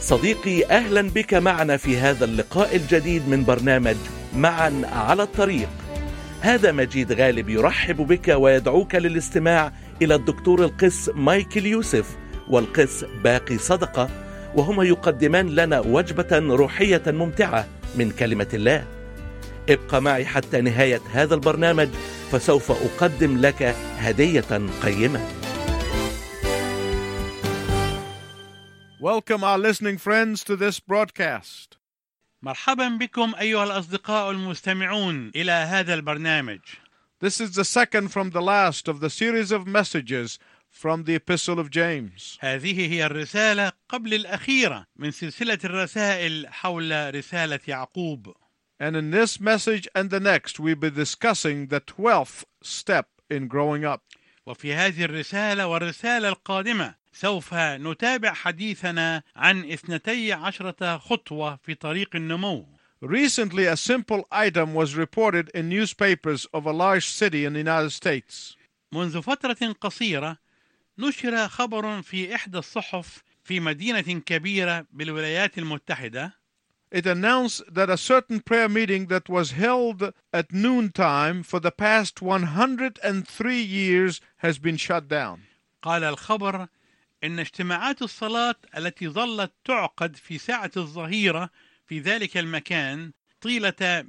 صديقي، أهلا بك معنا في هذا اللقاء الجديد من برنامج معا على الطريق. هذا مجيد غالب يرحب بك ويدعوك للاستماع إلى الدكتور القس مايكل يوسف والقس باقي صدقة، وهما يقدمان لنا وجبة روحية ممتعة من كلمة الله. ابقى معي حتى نهاية هذا البرنامج، فسوف أقدم لك هدية قيمة. Welcome our listening friends to this broadcast. مرحبا بكم أيها الأصدقاء المستمعون إلى هذا البرنامج. This is the second from the last of the series of messages from the Epistle of James. هذه هي الرسالة قبل الأخيرة من سلسلة الرسائل حول رسالة يعقوب. And in this message and the next we'll be discussing the 12th step in growing up. وفي هذه الرسالة والرسالة القادمة سوف نتابع حديثنا عن 12 خطوة في طريق النمو. Recently, a simple item was reported in newspapers of a large city in the United States. منذ فترة قصيرة نشر خبر في إحدى الصحف في مدينة كبيرة بالولايات المتحدة. It announced that a certain prayer meeting that was held at noontime for the past 103 years has been shut down. قال الخبر إن اجتماعات الصلاة التي ظلت تعقد في ساعة الظهيرة في ذلك المكان طيلة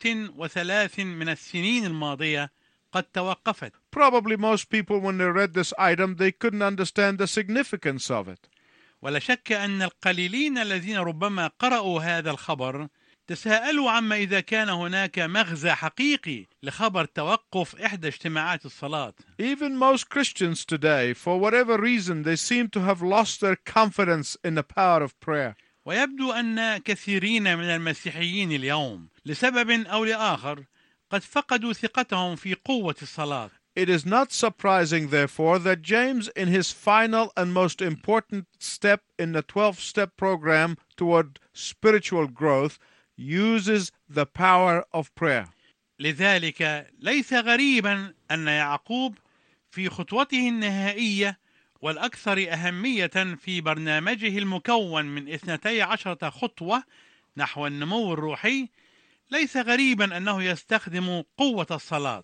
103 من السنين الماضية قد توقفت. Probably most people, when they read this item, they couldn't understand the significance of it. ولا شك أن القليلين الذين ربما قرأوا هذا الخبر تساءلوا عما إذا كان هناك مغزى حقيقي لخبر توقف إحدى اجتماعات الصلاة. Even most Christians today, for whatever reason, they seem to have lost their confidence in the power of prayer. ويبدو أن كثيرين من المسيحيين اليوم لسبب أو لآخر قد فقدوا ثقتهم في قوة الصلاة. It is not surprising, therefore, that James, in his final and most important step in the 12-step program toward spiritual growth, uses the power of prayer. لذلك ليس غريبا أن يعقوب في خطوته النهائية والأكثر أهمية في برنامجه المكون من 12 خطوة نحو النمو الروحي، ليس غريبا أنه يستخدم قوة الصلاة.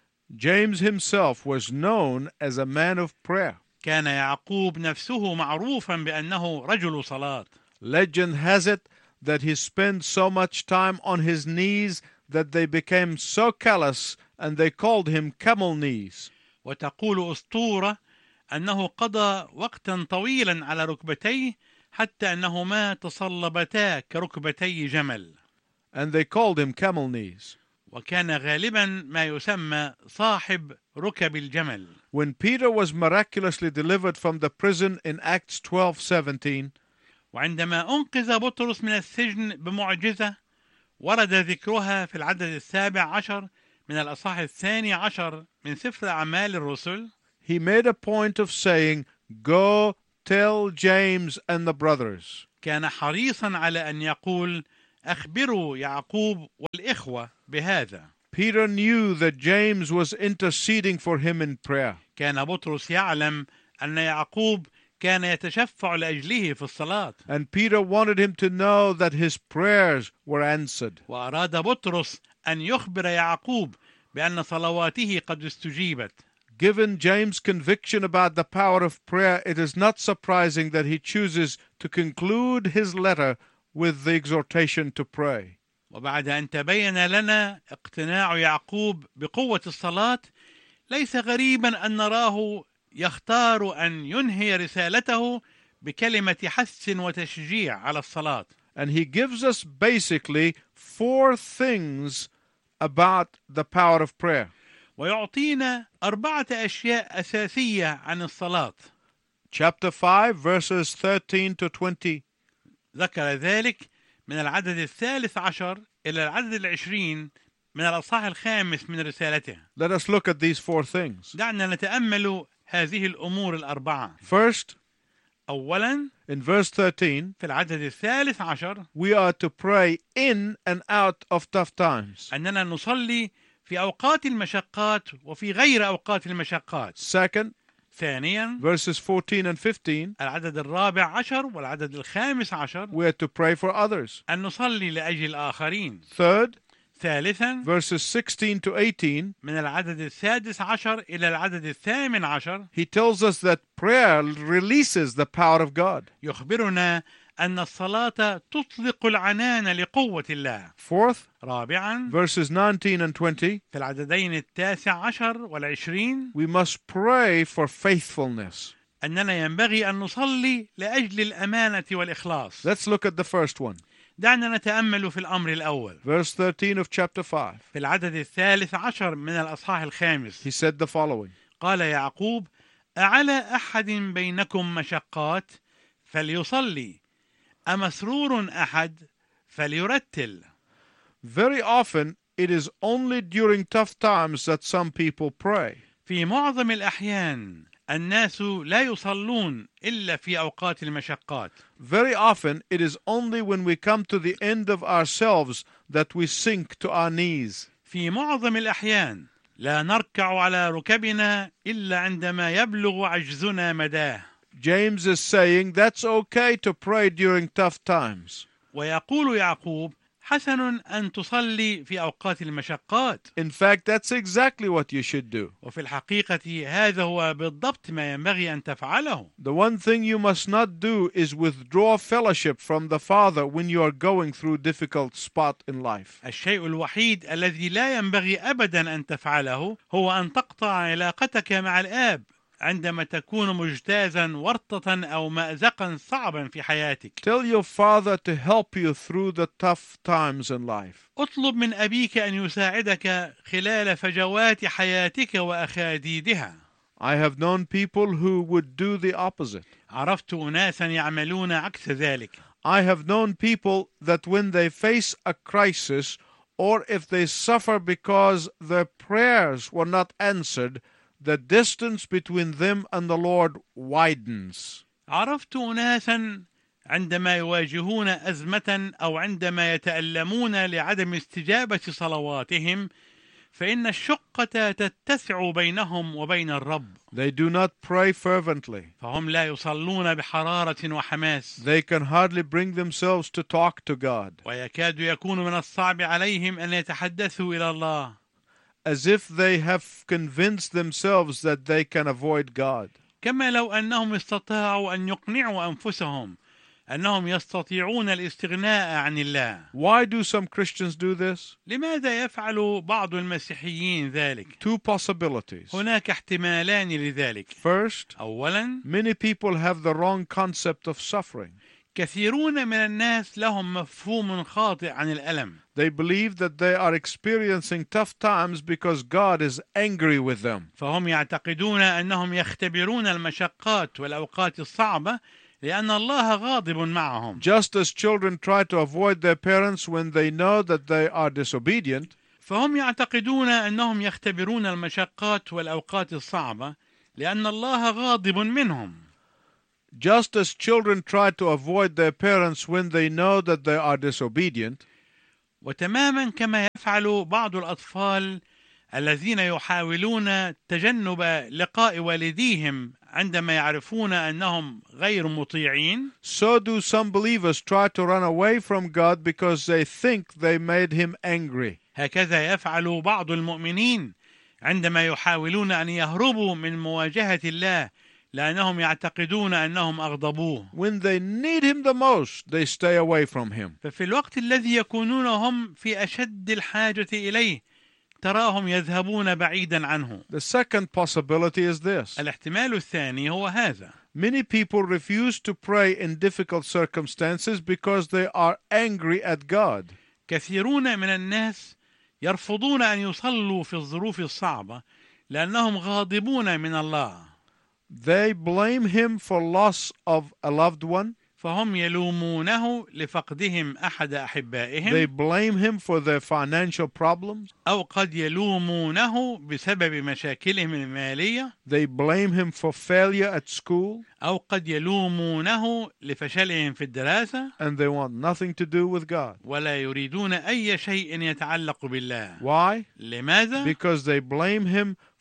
James himself was known as a man of prayer. كان يعقوب نفسه معروفا بأنه رجل صلاة. Legend has it that he spent so much time on his knees that they became so callous and they called him camel knees. وتقول أسطورة أنه قضى وقتا طويلا على ركبتيه حتى أنهما تصلبتا كركبتي جمل. And they called him camel knees. وكان غالبا ما يسمى صاحب ركب الجمل. When Peter was miraculously delivered from the prison in Acts 12:17, وعندما أنقذ بطرس من السجن بمعجزة ورد ذكرها في العدد 17 من الأصحاح 12 من سفر أعمال الرسل. he made a point of saying, "Go tell James and the brothers." كان حريصا على أن يقول أخبروا يعقوب والإخوة بهذا. Peter knew that James was interceding for him in prayer. كان بطرس يعلم أن يعقوب كان يتشفع لأجله في الصلاة. And Peter wanted him to know that his prayers were answered. وأراد بطرس أن يخبر يعقوب بأن صلواته قد استجيبت. Given James' conviction about the power of prayer, it is not surprising that he chooses to conclude his letter with the exhortation to pray. وبعد أن تبين لنا اقتناع يعقوب بقوة الصلاة، ليس غريبا أن نراه يختار أن ينهي رسالته بكلمة حث وتشجيع على الصلاة. And he gives us basically 4 things about the power of prayer. ويعطينا 4 أشياء أساسية عن الصلاة. Chapter 5, verses 13 to 20. ذكر ذلك من العدد 13 إلى العدد 20 من الأصحاح 5 من رسالته. Let us look at these 4 things. دعنا نتأمل هذه الأمور ال4. First, أولا in verse 13, في العدد 13 we are to pray in and out of tough times. أننا نصلي في أوقات المشقات وفي غير أوقات المشقات. Second, ثانيا verses 14 and 15, العدد 14 والعدد 15 we are to pray for others. أن نصلي لأجل الآخرين. Third, ثالثا verses 16 to 18, من العدد 16 إلى العدد 18 he tells us that prayer releases the power of God. يخبرنا أن الصلاة تطلق العنان لقوة الله. Fourth, رابعا verses 19 and 20, في العددين 19 والعشرين we must pray for faithfulness. أننا ينبغي أن نصلي لأجل الأمانة والإخلاص. Let's look at the first one. دعنا نتأمل في الأمر الأول. Verse 13 of chapter 5. في العدد 13 من الأصحاح الخامس He said the following: قال يعقوب: أعلى أحد بينكم مشقات فليصلي، أمسرور أحد فليرتل. Very often it is only during tough times that some people pray. في معظم الأحيان الناس لا يصلون إلا في أوقات المشقات. Very often it is only when we come to the end of ourselves that we sink to our knees. في معظم الأحيان لا نركع على ركبنا إلا عندما يبلغ عجزنا مداه. James is saying that's okay to pray during tough times. ويقول يعقوب: حسن أن تصلي في أوقات المشقات. In fact, that's exactly what you should do. وفي الحقيقة هذا هو بالضبط ما ينبغي أن تفعله. The one thing you must not do is withdraw fellowship from the Father when you are going through a difficult spot in life. الشيء الوحيد الذي لا ينبغي أبدا أن تفعله هو أن تقطع علاقتك مع الآب عندما تكون مجتازا ورطة أو مأزقا صعبا في حياتك. Tell your Father to help you through the tough times in life. اطلب من أبيك أن يساعدك خلال فجوات حياتك وأخاديدها. I have known people who would do the opposite. عرفت أناسا يعملون عكس ذلك. I have known people that when they face a crisis or if they suffer because their prayers were not answered, the distance between them and the Lord widens. عرفت أناسا عندما يواجهون أزمة أو عندما يتألمون لعدم استجابة صلواتهم فإن الشقة تتسع بينهم وبين الرب. They do not pray fervently. فهم لا يصلون بحرارة وحماس. They can hardly bring themselves to talk to God. ويكاد يكون من الصعب عليهم أن يتحدثوا إلى الله. As if they have convinced themselves that they can avoid God. كما لو أنهم استطاعوا أن يقنعوا أنفسهم أنهم يستطيعون الاستغناء عن الله. Why do some Christians do this? لماذا يفعل بعض المسيحيين ذلك؟ Two possibilities. هناك احتمالان لذلك. First, أولا، many people have the wrong concept of suffering. كثيرون من الناس لهم مفهوم خاطئ عن الألم. They believe that they are experiencing tough times because God is angry with them. فهم يعتقدون أنهم يختبرون المشقات والأوقات الصعبة لأن الله غاضب معهم. Just as children try to avoid their parents when they know that they are disobedient, فهم يعتقدون أنهم يختبرون المشقات والأوقات الصعبة لأن الله غاضب منهم. just as children try to avoid their parents when they know that they are disobedient, وتماما كما يفعل بعض الأطفال الذين يحاولون تجنب لقاء والديهم عندما يعرفون أنهم غير مطيعين, so do some believers try to run away from God because they think they made him angry. هكذا يفعل بعض المؤمنين عندما يحاولون أن يهربوا من مواجهة الله لأنهم يعتقدون أنهم أغضبوه. When they need him the most, they stay away from him. ففي الوقت الذي يكونون هم في أشد الحاجة إليه تراهم يذهبون بعيدا عنه. The second possibility is this. الاحتمال الثاني هو هذا. Many people refuse to pray in difficult circumstances because they are angry at God. كثيرون من الناس يرفضون أن يصلوا في الظروف الصعبة لأنهم غاضبون من الله. They blame him for loss of a loved one. فهم يلومونه لفقدهم أحد أحبائهم. They blame him for their financial problems. أو قد يلومونه بسبب مشاكلهم المالية. They blame him for failure at school. أو قد يلومونه لفشلهم في الدراسة. And they want nothing to do with God. ولا يريدون أي شيء يتعلق بالله. Why? لماذا؟ Because they blame him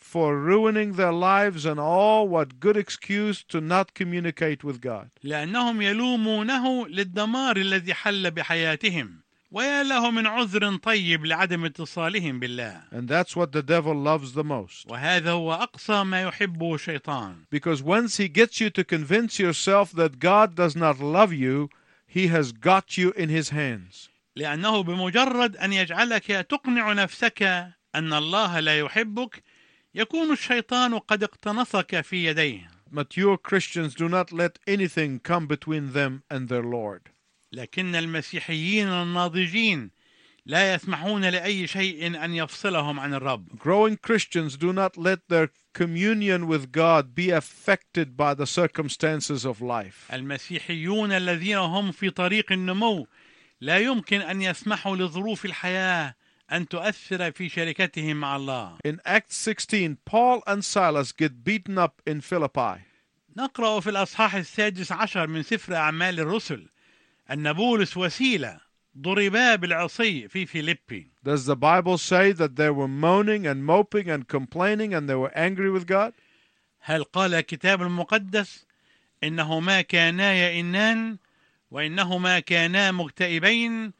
for ruining their lives, and what good excuse to not communicate with God. لأنهم يلومونه للدمار الذي حل بحياتهم، ويا له من عذر طيب لعدم اتصالهم بالله. And that's what the devil loves the most. وهذا هو أقصى ما يحبه الشيطان. Because once he gets you to convince yourself that God does not love you, he has got you in his hands. لأنه بمجرد أن يجعلك تقنع نفسك أن الله لا يحبك، يكون الشيطان قد اقتنصك في يديه. Mature Christians do not let anything come between them and their Lord. لكن المسيحيين الناضجين لا يسمحون لأي شيء أن يفصلهم عن الرب. Growing Christians do not let their communion with God be affected by the circumstances of life. المسيحيون الذين هم في طريق النمو لا يمكن أن يسمحوا لظروف الحياة أن تؤثر في شركتهم مع الله. In Acts 16, Paul and Silas get beaten up in Philippi. نقرأ في الأصحاح 16 من سفر أعمال الرسل أن بولس وسيلة ضربا بالعصي في فيليبي. Does the Bible say that they were moaning and moping and complaining and they were angry with God? هل قال الكتاب المقدس إنهما كانا يئنان وإنهما كانا مكتئبين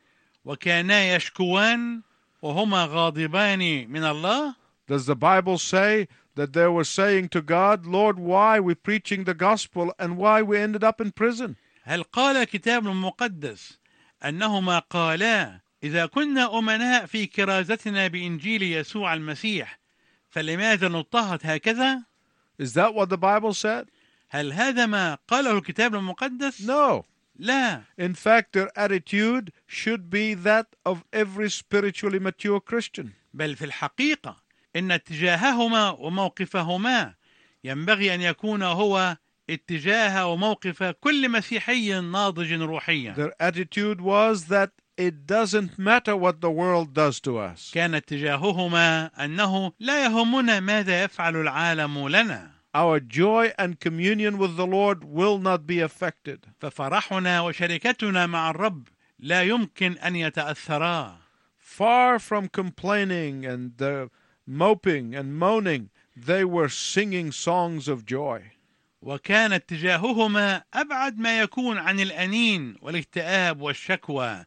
وكانا يشكوان وهما غاضبان من الله؟ Does the Bible say that they were saying to God, Lord, why are we preaching the gospel and why we ended up in prison? هل قال الكتاب المقدس أنهما قالا إذا كنا أمناء في كرازتنا بإنجيل يسوع المسيح فلماذا نضطهد هكذا؟ Is that what the Bible said? هل هذا ما قاله الكتاب المقدس؟ No. لا. In fact, their attitude should be that of every spiritually mature Christian. بل في الحقيقة إن اتجاههما وموقفهما ينبغي أن يكون هو اتجاه وموقف كل مسيحي ناضج روحيا. Their attitude was that it doesn't matter what the world does to us. كان اتجاههما أنه لا يهمنا ماذا يفعل العالم لنا. Our joy and communion with the Lord will not be affected. ففرحنا وشركتنا مع الرب لا يمكن أن يتأثرا. Far from complaining and moping and moaning, they were singing songs of joy. وكان اتجاههما أبعد ما يكون عن الأنين والاكتئاب والشكوى.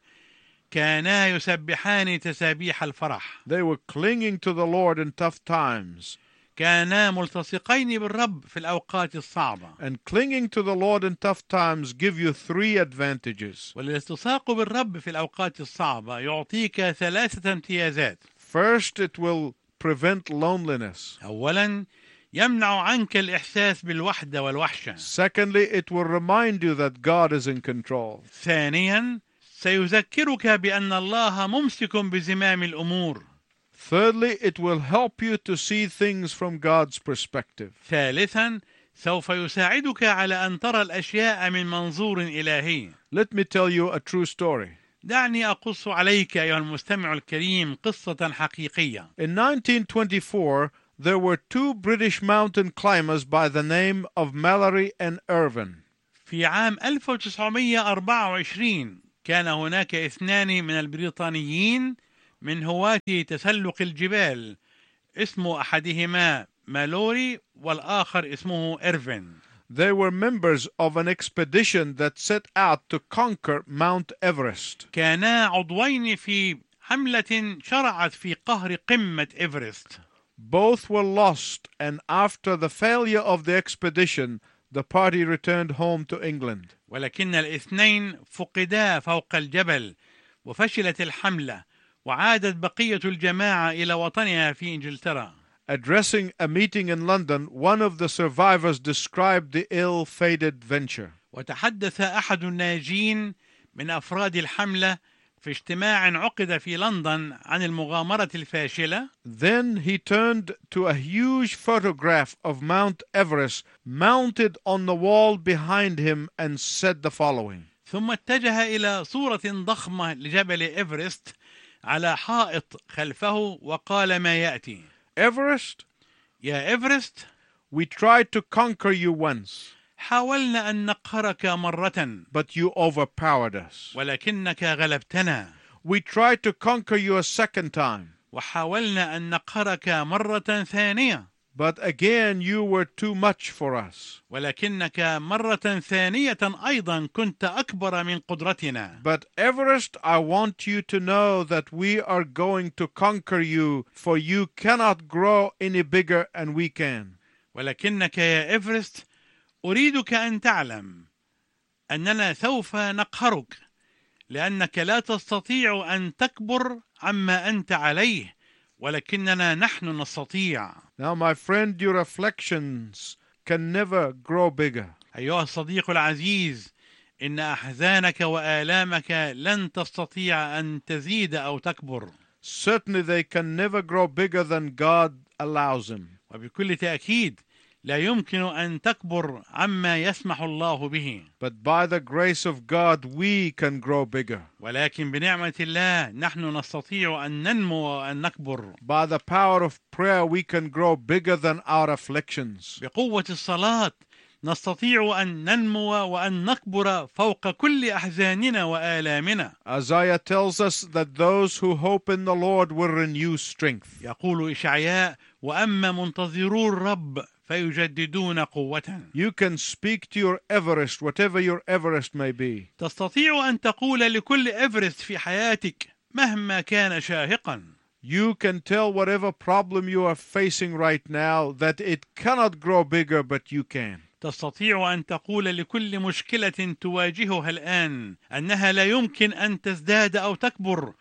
كانا يسبحان تسابيح الفرح. They were clinging to the Lord in tough times. كانا ملتصقين بالرب في الأوقات الصعبة. And clinging to the Lord in tough times give you 3 advantages. والالتصاق بالرب في الأوقات الصعبة يعطيك 3 امتيازات. First, it will prevent loneliness. أولا يمنع عنك الإحساس بالوحدة والوحشة. Secondly, it will remind you that God is in control. ثانيا سيذكرك بأن الله ممسك بزمام الأمور. Thirdly, it will help you to see things from God's perspective. ثالثا سوف يساعدك على أن ترى الأشياء من منظور إلهي. Let me tell you a true story. دعني أقص عليك أيها المستمع الكريم قصة حقيقية. In 1924, there were 2 British mountain climbers by the name of Mallory and Irvin. في عام 1924 كان هناك 2 من البريطانيين من هواة تسلق الجبال، اسم أحدهما مالوري والآخر اسمه إيرفين. They were members of an expedition that set out to conquer Mount Everest. كانا عضوين في حملة شرعت في قهر قمة إيفرست. Both were lost, and after the failure of the expedition, the party returned home to England. ولكن الاثنين فقدا فوق الجبل وفشلت الحملة وعادت بقية الجماعة إلى وطنها في إنجلترا. Addressing a meeting in London, one of the survivors described the ill-fated venture. وتحدث أحد الناجين من أفراد الحملة في اجتماع عقد في لندن عن المغامرة الفاشلة. Then he turned to a huge photograph of Mount Everest mounted on the wall behind him and said the following. ثم اتجه إلى صورة ضخمة لجبل إيفرست على حائط خلفه وقال ما يأتي. Everest, يا إيفرست، we tried to conquer you once, حاولنا أن نقهرك مرة but you overpowered us. ولكنك غلبتنا. We tried to conquer you a second time, وحاولنا أن نقهرك مرة ثانية. But again, you were too much for us. ولكنك مرة ثانية أيضا كنت أكبر من قدرتنا. But Everest, I want you to know that we are going to conquer you, for you cannot grow any bigger and we can. ولكنك يا إيفرست أريدك أن تعلم أننا سوف نقهرك، لأنك لا تستطيع أن تكبر عما أنت عليه، ولكننا نحن نستطيع. Now, my friend, your afflictions can never grow bigger. أيها الصديق العزيز، إن أحزانك وآلامك لن تستطيع أن تزيد أو تكبر. Certainly they can never grow bigger than God allows them. وبكل تأكيد لا يمكن أن تكبر عما يسمح الله به. But by the grace of God, we can grow bigger. ولكن بنعمة الله نحن نستطيع أن ننمو وأن نكبر. By the power of prayer, we can grow bigger than our afflictions. بقوة الصلاة نستطيع أن ننمو وأن نكبر فوق كل أحزاننا وآلامنا. Isaiah tells us that those who hope in the Lord will renew strength. يقول إشعياء: وأما منتظرو الرب فيجددون قوة. You can speak to your Everest, whatever your Everest may be. تستطيع أن تقول لكل إيفرست في حياتك مهما كان شاهقا. You can tell whatever problem you are facing right now that it cannot grow bigger, but you can. تستطيع أن تقول لكل مشكلة تواجهها الآن أنها لا يمكن أن تزداد أو تكبر،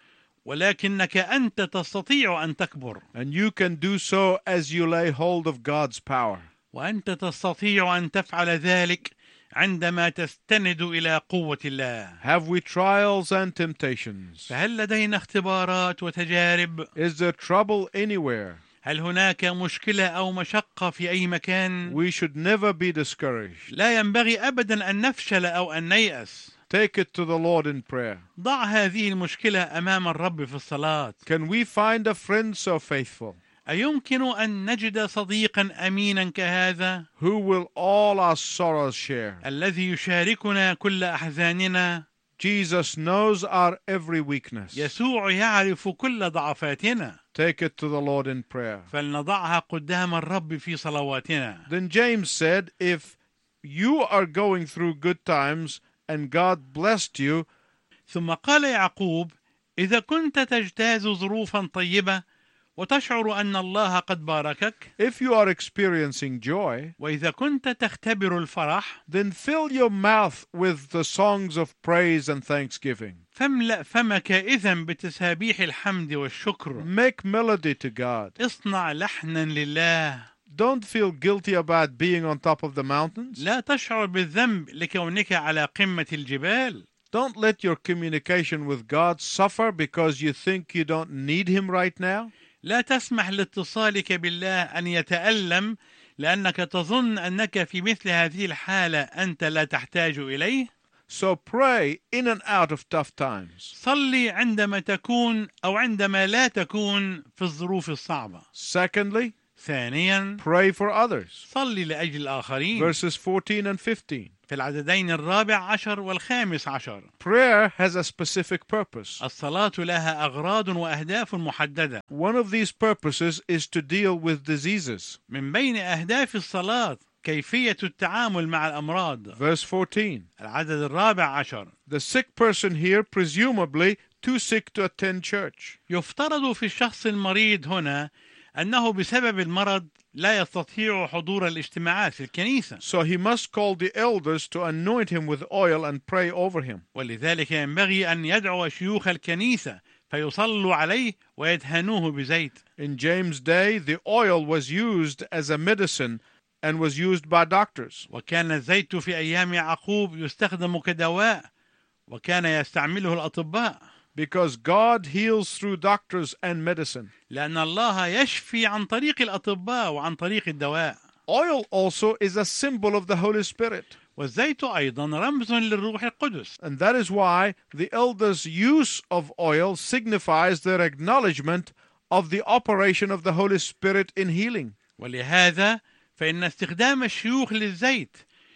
ولكنك أنت تستطيع أن تكبر. And you can do so as you lay hold of God's power. وأنت تستطيع أن تفعل ذلك عندما تستند إلى قوة الله. Have we trials and temptations? فهل لدينا اختبارات وتجارب؟ Is there trouble anywhere? هل هناك مشكلة أو مشقة في أي مكان؟ We should never be discouraged. لا ينبغي أبدا أن نفشل أو أن نيأس. Take it to the Lord in prayer. ضع هذه المشكلة أمام الرب في الصلاة. Can we find a friend so faithful أيمكن أن نجد صديقا أمينا كهذا who will all our sorrows share? الذي يشاركنا كل أحزاننا؟ Jesus knows our every weakness. يسوع يعرف كل ضعفاتنا. Take it to the Lord in prayer. فلنضعها قدام الرب في صلواتنا. Then James said, if you are going through good times and God blessed you, ثم قال يعقوب: إذا كنت تجتاز ظروفا طيبة وتشعر أن الله قد باركك، if you are experiencing joy, وإذا كنت تختبر الفرح، then fill your mouth with the songs of praise and thanksgiving. فاملأ فمك إذن بتسابيح الحمد والشكر. Make melody to God. اصنع لحنا لله. Don't feel guilty about being on top of the mountains. لا تشعر بالذنب لكونك على قمة الجبال. Don't let your communication with God suffer because you think you don't need Him right now. لا تسمح لاتصالك بالله أن يتألم لأنك تظن أنك في مثل هذه الحالة أنت لا تحتاج إليه. So pray in and out of tough times. صلي عندما تكون أو عندما لا تكون في الظروف الصعبة. Secondly, ثانيا، pray for others. صلي لأجل الآخرين. Verses 14 and 15. في العددين 14 و15. Prayer has a specific purpose. الصلاة لها أغراض وأهداف محددة. One of these purposes is to deal with diseases. من بين أهداف الصلاة كيفية التعامل مع الأمراض. Verse 14. العدد 14. The sick person here, presumably too sick to attend church. يفترض في الشخص المريض هنا أنه بسبب المرض لا يستطيع حضور الاجتماعات في الكنيسة. So he must call the elders to anoint him with oil and pray over him. ولذلك ينبغي أن يدعو شيوخ الكنيسة فيصلوا عليه ويدهنوه بزيت. In James' day, the oil was used as a medicine and was used by doctors. وكان الزيت في أيام يعقوب يستخدم كدواء وكان يستعمله الأطباء. Because God heals through doctors and medicine. لأن الله يشفي عن طريق الأطباء وعن طريق الدواء. Oil also is a symbol of the Holy Spirit. والزيت أيضا رمز للروح القدس. And that is why the elders' use of oil signifies their acknowledgement of the operation of the Holy Spirit in healing. ولهذا فإن استخدام الشيوخ للزيت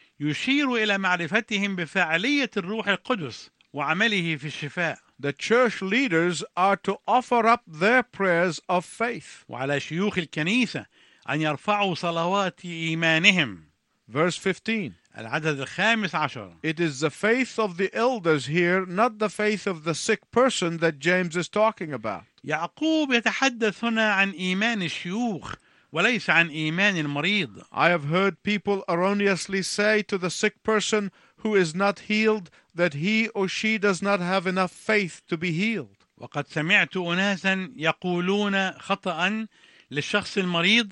يشير إلى معرفتهم بفاعلية الروح القدس وعمله في الشفاء. The church leaders are to offer up their prayers of faith. وعلى شيوخ الكنيسة أن يرفعوا صلوات إيمانهم. Verse 15. العدد 15. It is the faith of the elders here, not the faith of the sick person that James is talking about. يعقوب يتحدث هنا عن إيمان الشيوخ وليس عن إيمان المريض. I have heard people erroneously say to the sick person who is not healed that he or she does not have enough faith to be healed. وقد سمعت أناسا يقولون خطأ للشخص المريض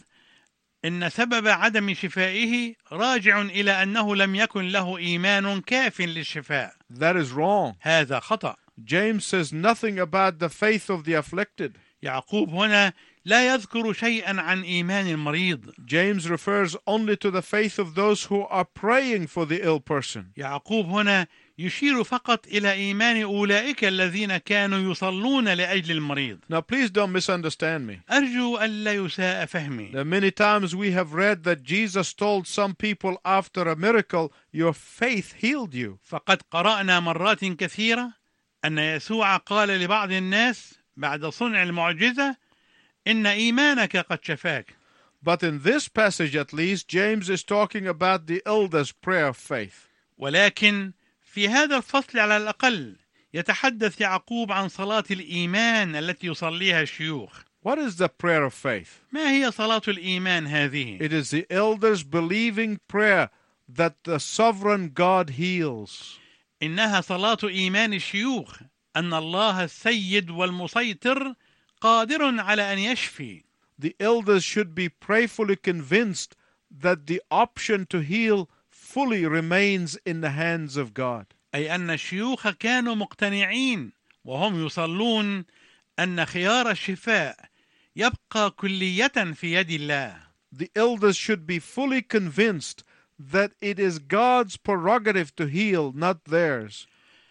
إن سبب عدم شفائه راجع إلى أنه لم يكن له إيمان كاف للشفاء. That is wrong. هذا خطأ. James says nothing about the faith of the afflicted. يعقوب هنا لا يذكر شيئا عن إيمان المريض. James refers only to the faith of those who are praying for the ill person. يعقوب هنا يشير فقط إلى إيمان أولئك الذين كانوا يصلون لأجل المريض. Now please don't misunderstand me. أرجو ألا يساء فهمي. There are many times we have read that Jesus told some people after a miracle, your faith healed you. فقد قرأنا مرات كثيرة أن يسوع قال لبعض الناس بعد صنع المعجزة إن إيمانك قد شفاك. But in this passage at least, James is talking about the elders' prayer of faith. ولكن في هذا الفصل على الأقل يتحدث يعقوب عن صلاة الإيمان التي يصليها الشيوخ. What is the prayer of faith? ما هي صلاة الإيمان هذه؟ It is the elders' believing prayer that the sovereign God heals. إنها صلاة إيمان الشيوخ أن الله السيد والمسيطر قادر على أن يشفي. The elders should be prayerfully convinced that the option to heal fully remains in the hands of God. أي أن الشيوخ كانوا مقتنعين وهم يصلون أن خيار الشفاء يبقى كلية في يد الله. The elders should be fully convinced that it is God's prerogative to heal, not theirs.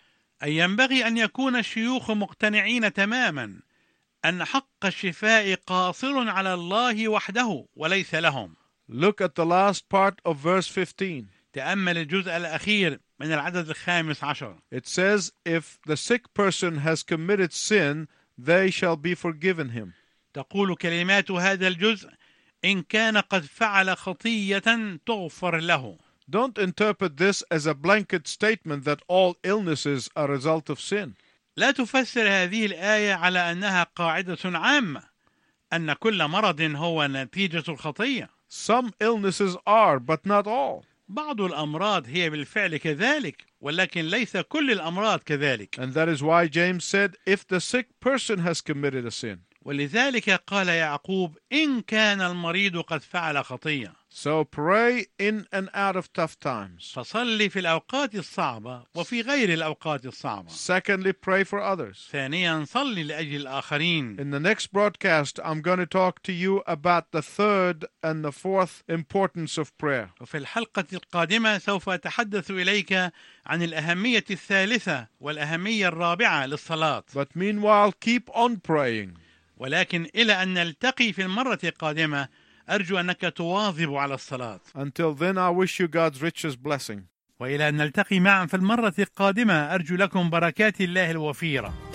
أي ينبغي أن يكون الشيوخ مقتنعين تماما أن حق الشفاء قاصر على الله وحده وليس لهم. Look at the last part of verse 15. تأمل الجزء الأخير من العدد 15. It says, if the sick person has committed sin, they shall be forgiven him. تقول كلمات هذا الجزء إن كان قد فعل خطية تغفر له. Don't interpret this as a blanket statement that all illnesses are a result of sin. لا تفسر هذه الآية على أنها قاعدة عامة أن كل مرض هو نتيجة الخطية. Some illnesses are, but not all. بعض الأمراض هي بالفعل كذلك ولكن ليس كل الأمراض كذلك. And that is why James said, if the sick person has committed a sin. ولذلك قال يعقوب إن كان المريض قد فعل خطية. So pray in and out of tough times. فصلي في الأوقات الصعبة وفي غير الأوقات الصعبة. Secondly, pray for others. ثانيا صلي لأجل الآخرين. In the next broadcast, I'm going to talk to you about the third and the fourth importance of prayer. وفي الحلقة القادمة سوف أتحدث إليك عن الأهمية الثالثة والأهمية الرابعة للصلاة. But meanwhile, keep on praying. ولكن إلى أن نلتقي في المرة القادمة أرجو أنك تواظب على الصلاة. Until then, I wish you God's richest blessing. وإلى أن نلتقي معا في المرة القادمة أرجو لكم بركات الله الوفيرة.